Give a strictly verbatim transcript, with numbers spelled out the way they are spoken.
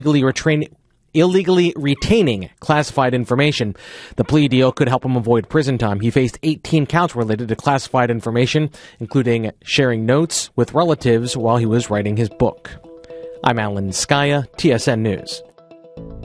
illegally retrain- illegally retaining classified information. The plea deal could help him avoid prison time. He faced eighteen counts related to classified information, including sharing notes with relatives while he was writing his book. I'm Alan Skaya, T S N News.